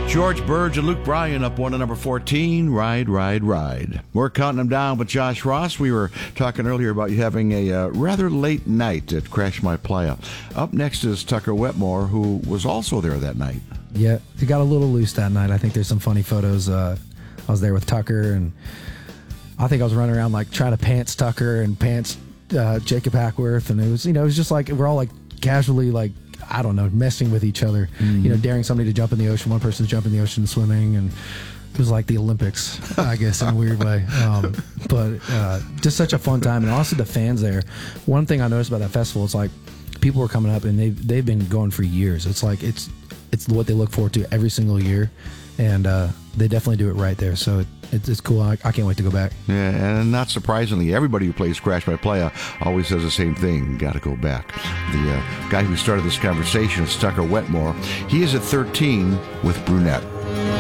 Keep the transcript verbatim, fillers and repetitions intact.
George Burge and Luke Bryan up one to number fourteen, Ride, Ride, Ride. We're counting them down with Josh Ross. We were talking earlier about you having a uh, rather late night at Crash My Playa. Up next is Tucker Wetmore, who was also there that night. Yeah, it got a little loose that night. I think there's some funny photos. Uh, I was there with Tucker, and I think I was running around like trying to pants Tucker and pants uh, Jacob Hackworth, and it was, you know, it was just like we're all like casually like, I don't know, messing with each other, mm-hmm. you know, daring somebody to jump in the ocean. One person's jumping in the ocean swimming, and it was like the Olympics, I guess, in a weird way. Um, but uh, just such a fun time. And also the fans there. One thing I noticed about that festival is like people were coming up and they've, they've been going for years. It's like it's it's what they look forward to every single year. And uh, they definitely do it right there. So it, it's, it's cool. I, I can't wait to go back. Yeah, and not surprisingly, everybody who plays Crash My Playa always says the same thing. Got to go back. The uh, guy who started this conversation is Tucker Wetmore. He is at thirteen with Brunette.